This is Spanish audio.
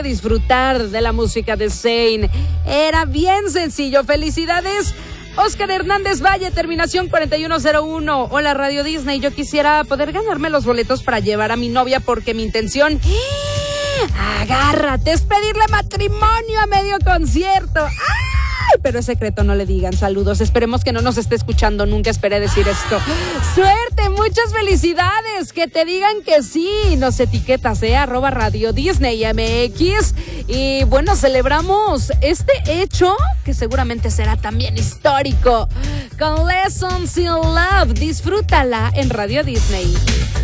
disfrutar de la música de Zayn. Era bien sencillo. Felicidades, Oscar Hernández Valle, terminación 4101. Hola, Radio Disney. Yo quisiera poder ganarme los boletos para llevar a mi novia porque mi intención, agárrate, es pedirle matrimonio a medio concierto. ¡Ay! Pero es secreto, no le digan. Saludos, esperemos que no nos esté escuchando. Nunca esperé decir esto. Suerte, muchas felicidades. Que te digan que sí. Nos etiquetas, @Radio Disney MX. Y bueno, celebramos este hecho que seguramente será también histórico con Lessons in Love. Disfrútala en Radio Disney.